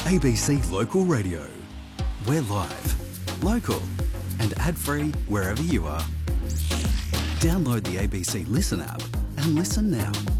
ABC Local Radio. We're live, local and ad-free wherever you are. Download the ABC Listen app and listen now.